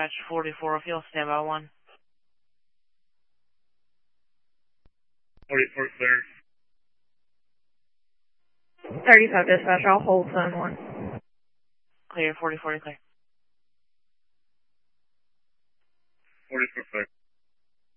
dispatch 44 if you'll stand by 1. 44 clear. 35 dispatch, I'll hold zone 1. Clear, 44 clear. 44 clear.